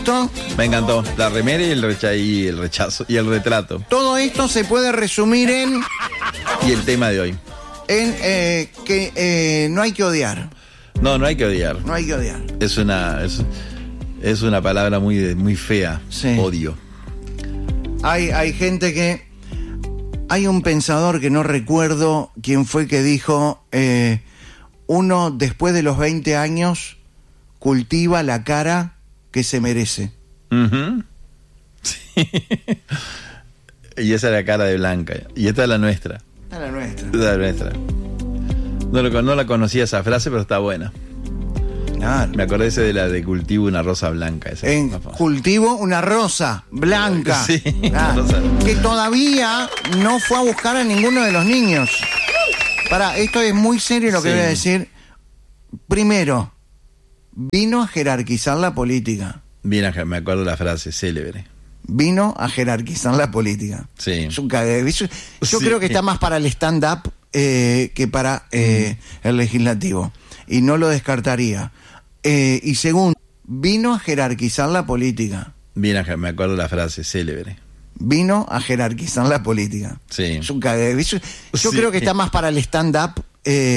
Me encantó. La remera y el rechazo y el retrato. Todo esto se puede resumir en Y el tema de hoy. que no hay que odiar. No hay que odiar. No hay que odiar. Es una palabra muy fea. Sí. Odio. Hay gente que... Hay un pensador que no recuerdo quién fue que dijo, uno después de los 20 años cultiva la cara que se merece. Uh-huh. Sí. Y esa es la cara de Blanca. Y esta es la nuestra. Es la nuestra. Esta es la nuestra. No la conocía esa frase, pero está buena. Claro. Me acordé de la de cultivo una rosa blanca. Esa Cultivo una rosa blanca. Sí, una rosa. Que todavía no fue a buscar a ninguno de los niños. Esto es muy serio lo que Sí. voy a decir. Primero, vino a jerarquizar la política. Bien, me acuerdo la frase célebre. Vino a jerarquizar la política. Sí. Es un yo Sí. creo que está más para el stand-up que para el legislativo. Y no lo descartaría. Y segundo, vino a jerarquizar la política. Bien, me acuerdo la frase célebre. Vino a jerarquizar la política. Sí. Es yo Sí. creo que está más para el stand-up